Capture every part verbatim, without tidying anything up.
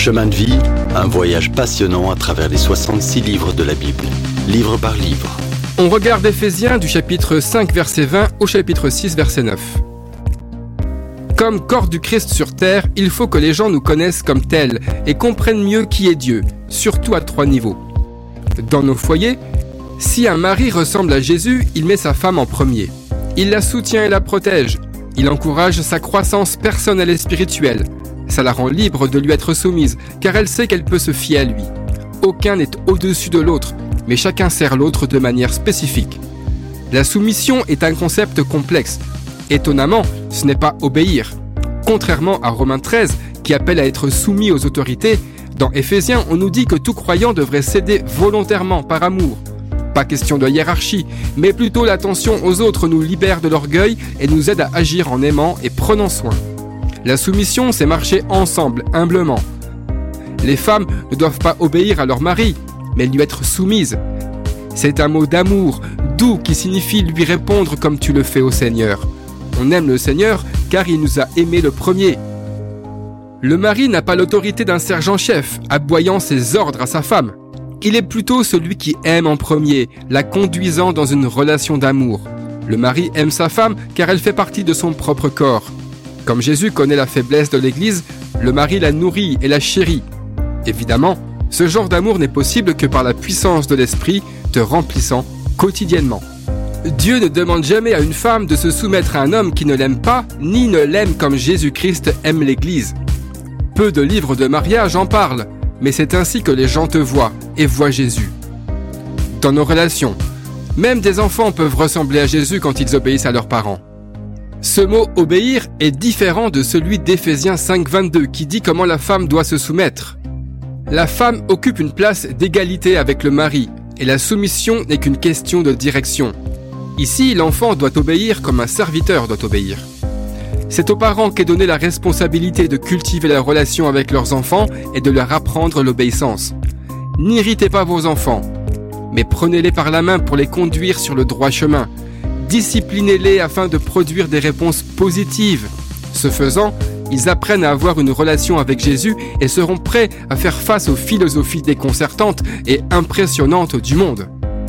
Chemin de vie, un voyage passionnant à travers les soixante-six livres de la Bible, livre par livre. On regarde Éphésiens du chapitre cinq verset vingt au chapitre six verset neuf. Comme corps du Christ sur terre, il faut que les gens nous connaissent comme tels et comprennent mieux qui est Dieu, surtout à trois niveaux. Dans nos foyers, si un mari ressemble à Jésus, il met sa femme en premier. Il la soutient et la protège. Il encourage sa croissance personnelle et spirituelle. Ça la rend libre de lui être soumise, car elle sait qu'elle peut se fier à lui. Aucun n'est au-dessus de l'autre, mais chacun sert l'autre de manière spécifique. La soumission est un concept complexe. Étonnamment, ce n'est pas obéir. Contrairement à Romains treize, qui appelle à être soumis aux autorités, dans Éphésiens, on nous dit que tout croyant devrait céder volontairement par amour. Pas question de hiérarchie, mais plutôt l'attention aux autres nous libère de l'orgueil et nous aide à agir en aimant et prenant soin. La soumission, c'est marcher ensemble, humblement. Les femmes ne doivent pas obéir à leur mari, mais lui être soumises. C'est un mot d'amour, doux, qui signifie lui répondre comme tu le fais au Seigneur. On aime le Seigneur car il nous a aimés le premier. Le mari n'a pas l'autorité d'un sergent-chef, aboyant ses ordres à sa femme. Il est plutôt celui qui aime en premier, la conduisant dans une relation d'amour. Le mari aime sa femme car elle fait partie de son propre corps. Comme Jésus connaît la faiblesse de l'Église, le mari la nourrit et la chérit. Évidemment, ce genre d'amour n'est possible que par la puissance de l'Esprit te remplissant quotidiennement. Dieu ne demande jamais à une femme de se soumettre à un homme qui ne l'aime pas, ni ne l'aime comme Jésus-Christ aime l'Église. Peu de livres de mariage en parlent, mais c'est ainsi que les gens te voient et voient Jésus. Dans nos relations, même des enfants peuvent ressembler à Jésus quand ils obéissent à leurs parents. Ce mot « obéir » est différent de celui d'Éphésiens cinq vingt-deux qui dit comment la femme doit se soumettre. La femme occupe une place d'égalité avec le mari et la soumission n'est qu'une question de direction. Ici, l'enfant doit obéir comme un serviteur doit obéir. C'est aux parents qu'est donnée la responsabilité de cultiver la relation avec leurs enfants et de leur apprendre l'obéissance. N'irritez pas vos enfants, mais prenez-les par la main pour les conduire sur le droit chemin. Disciplinez-les afin de produire des réponses positives. Ce faisant, ils apprennent à avoir une relation avec Jésus et seront prêts à faire face aux philosophies déconcertantes et impressionnantes du monde.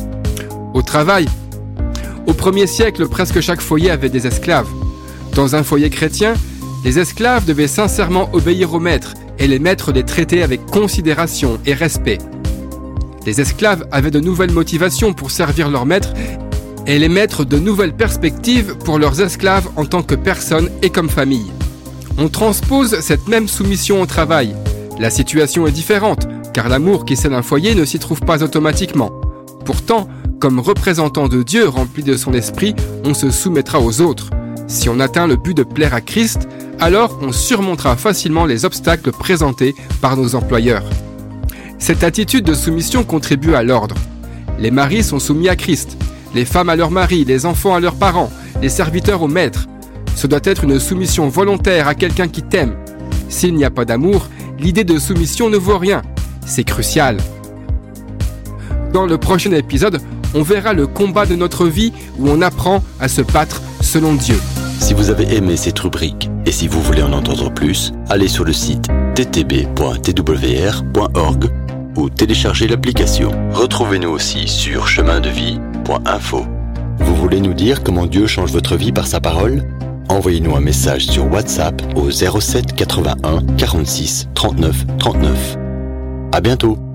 Au travail, au premier siècle, presque chaque foyer avait des esclaves. Dans un foyer chrétien, les esclaves devaient sincèrement obéir aux maîtres et les maîtres les traitaient avec considération et respect. Les esclaves avaient de nouvelles motivations pour servir leurs maîtres et les maîtres de nouvelles perspectives pour leurs esclaves en tant que personnes et comme famille. On transpose cette même soumission au travail. La situation est différente, car l'amour qui scelle un foyer ne s'y trouve pas automatiquement. Pourtant, comme représentant de Dieu rempli de son esprit, on se soumettra aux autres. Si on atteint le but de plaire à Christ, alors on surmontera facilement les obstacles présentés par nos employeurs. Cette attitude de soumission contribue à l'ordre. Les maris sont soumis à Christ, les femmes à leurs maris, les enfants à leurs parents, les serviteurs aux maîtres. Ce doit être une soumission volontaire à quelqu'un qui t'aime. S'il n'y a pas d'amour, l'idée de soumission ne vaut rien. C'est crucial. Dans le prochain épisode, on verra le combat de notre vie où on apprend à se battre selon Dieu. Si vous avez aimé cette rubrique et si vous voulez en entendre plus, allez sur le site t t b point t w r point org ou téléchargez l'application. Retrouvez-nous aussi sur chemin de vie point info. Vous voulez nous dire comment Dieu change votre vie par sa parole ? Envoyez-nous un message sur WhatsApp au zéro sept quatre-vingt-un quarante-six trente-neuf trente-neuf. À bientôt.